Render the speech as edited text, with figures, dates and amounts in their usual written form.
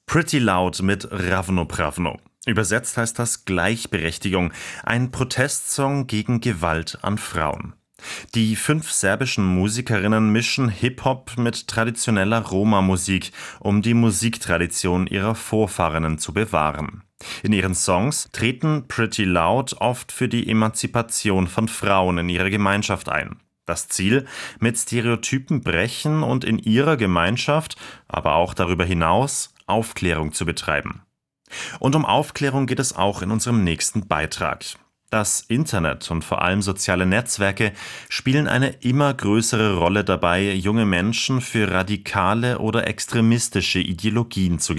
Pretty Loud mit Ravno Pravno. Übersetzt heißt das Gleichberechtigung, ein Protestsong gegen Gewalt an Frauen. Die 5 serbischen Musikerinnen mischen Hip-Hop mit traditioneller Roma-Musik, um die Musiktradition ihrer Vorfahrinnen zu bewahren. In ihren Songs treten Pretty Loud oft für die Emanzipation von Frauen in ihrer Gemeinschaft ein. Das Ziel: mit Stereotypen brechen und in ihrer Gemeinschaft, aber auch darüber hinaus, Aufklärung zu betreiben. Und um Aufklärung geht es auch in unserem nächsten Beitrag. Das Internet und vor allem soziale Netzwerke spielen eine immer größere Rolle dabei, junge Menschen für radikale oder extremistische Ideologien zu